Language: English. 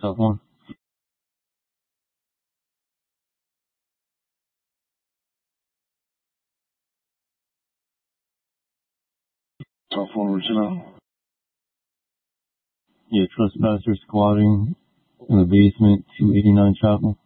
Tough one. Tough one, Regina. Yeah, trespasser squatting in the basement, 289 Chapel.